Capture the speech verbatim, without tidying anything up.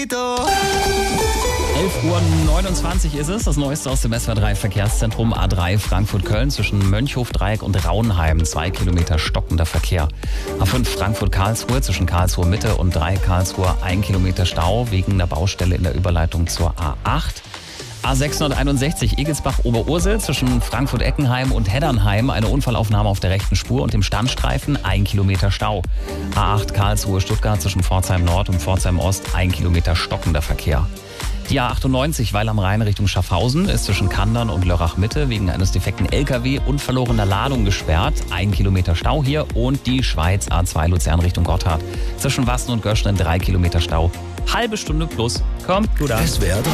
elf Uhr neunundzwanzig ist es, das Neueste aus dem S W R drei Verkehrszentrum A drei Frankfurt-Köln zwischen Mönchhof-Dreieck und Raunheim. Zwei Kilometer stockender Verkehr. A fünf Frankfurt-Karlsruhe zwischen Karlsruhe Mitte und Dreieck Karlsruhe ein Kilometer Stau wegen der Baustelle in der Überleitung zur A acht. A sechshunderteinundsechzig Egelsbach-Oberursel zwischen Frankfurt-Eckenheim und Heddernheim. Eine Unfallaufnahme auf der rechten Spur und dem Standstreifen. Ein Kilometer Stau. A acht Karlsruhe-Stuttgart zwischen Pforzheim Nord und Pforzheim Ost. Ein Kilometer stockender Verkehr. Die A achtundneunzig Weil am Rhein Richtung Schaffhausen ist zwischen Kandern und Lörrach Mitte wegen eines defekten L K W und verlorener Ladung gesperrt. Ein Kilometer Stau hier. Und die Schweiz A zwei Luzern Richtung Gotthard zwischen Wassen und Göschnen drei Kilometer Stau. Halbe Stunde plus. Kommt gut an. S W R drei.